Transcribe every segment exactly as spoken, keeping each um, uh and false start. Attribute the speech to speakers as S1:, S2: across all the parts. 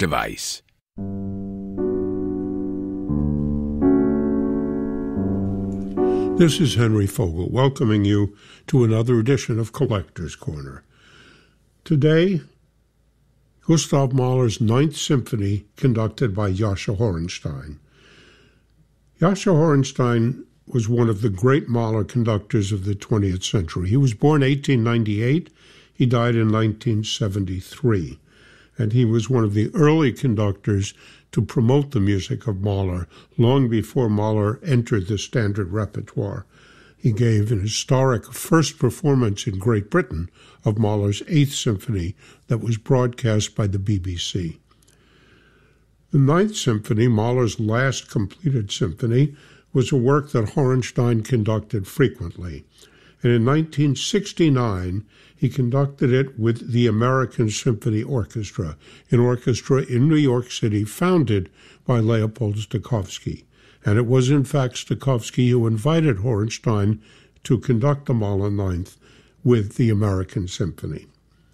S1: device.
S2: This is Henry Fogel, welcoming you to another edition of Collector's Corner. Today, Gustav Mahler's Ninth Symphony, conducted by Jascha Horenstein. Jascha Horenstein was one of the great Mahler conductors of the twentieth century. He was born eighteen ninety-eight. He died in nineteen seventy-three. And he was one of the early conductors to promote the music of Mahler long before Mahler entered the standard repertoire. He gave an historic first performance in Great Britain of Mahler's Eighth Symphony that was broadcast by the B B C. The Ninth Symphony, Mahler's last completed symphony, was a work that Horenstein conducted frequently. And in nineteen sixty-nine, he conducted it with the American Symphony Orchestra, an orchestra in New York City founded by Leopold Stokowski. And it was, in fact, Stokowski who invited Horenstein to conduct the Mahler Ninth with the American Symphony.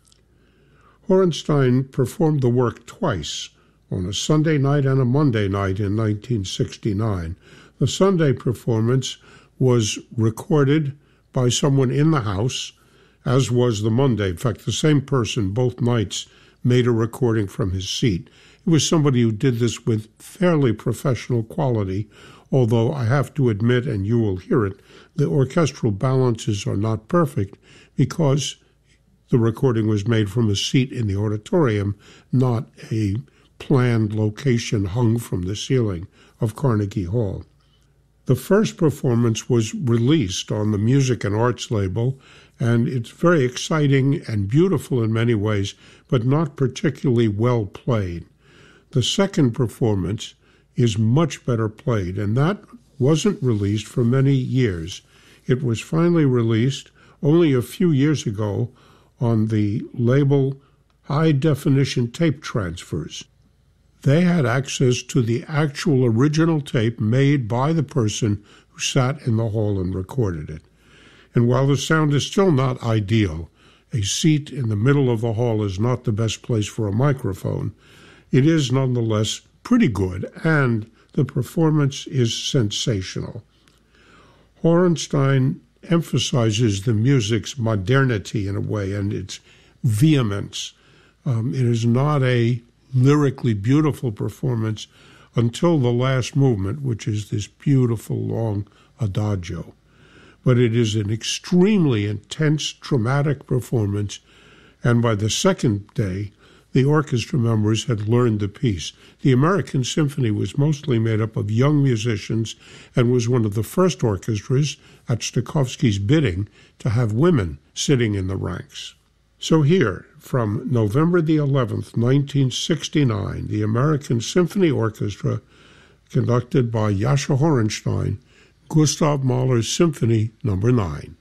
S2: Horenstein performed the work twice, on a Sunday night and a Monday night in nineteen sixty-nine. The Sunday performance was recorded by someone in the house, as was the Monday. In fact, the same person both nights made a recording from his seat. It was somebody who did this with fairly professional quality, although I have to admit, and you will hear it, the orchestral balances are not perfect because the recording was made from a seat in the auditorium, not a planned location hung from the ceiling of Carnegie Hall. The first performance was released on the Music and Arts label, and it's very exciting and beautiful in many ways, but not particularly well played. The second performance is much better played, and that wasn't released for many years. It was finally released only a few years ago on the label High Definition Tape Transfers. They had access to the actual original tape made by the person who sat in the hall and recorded it. And while the sound is still not ideal, a seat in the middle of the hall is not the best place for a microphone, it is nonetheless pretty good, and the performance is sensational. Horenstein emphasizes the music's modernity in a way and its vehemence. Um, it is not a lyrically beautiful performance until the last movement, which is this beautiful long adagio. But it is an extremely intense, dramatic performance, and by the second day, the orchestra members had learned the piece. The American Symphony was mostly made up of young musicians and was one of the first orchestras, at Stokowski's bidding, to have women sitting in the ranks. So here, from November the eleventh, nineteen sixty-nine, the American Symphony Orchestra, conducted by Jascha Horenstein, Gustav Mahler's Symphony Number nine.